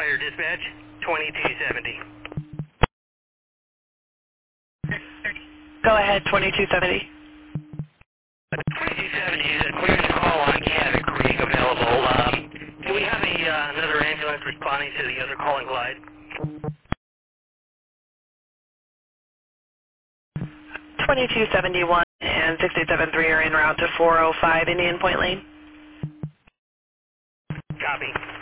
Fire Dispatch, 2270. Go ahead, 2270. 2270 is a clear call on Cabot Creek available. Do we have another ambulance responding to the other call in Glide? 2271 and 673 are en route to 405 Indian Point Lane. Copy.